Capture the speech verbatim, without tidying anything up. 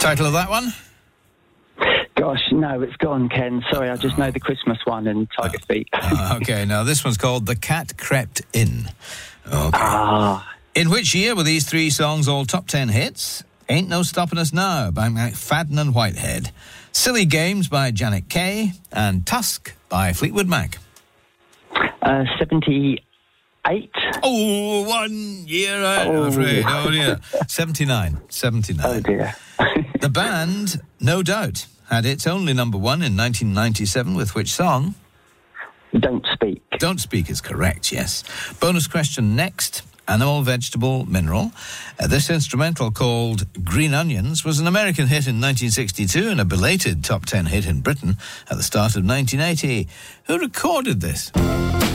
Title of that one? Gosh, no, it's gone, Ken. Sorry, I just know the Christmas one and Tiger Feet. uh, okay, now this one's called The Cat Crept In. Okay. Ah. In which year were these three songs all top ten hits? Ain't No Stopping Us Now by McFadden and Whitehead, Silly Games by Janet Kay, and Tusk by Fleetwood Mac. Uh, seventy-eight. Oh, one year out, I'm afraid. Oh, dear. seventy-nine. seventy-nine. Oh, dear. The band, No Doubt, had its only number one in nineteen ninety-seven with which song? Don't Speak. Don't Speak is correct, yes. Bonus question next. Animal, vegetable, mineral. Uh, this instrumental, called Green Onions, was an American hit in nineteen sixty-two and a belated top ten hit in Britain at the start of nineteen eighty. Who recorded this?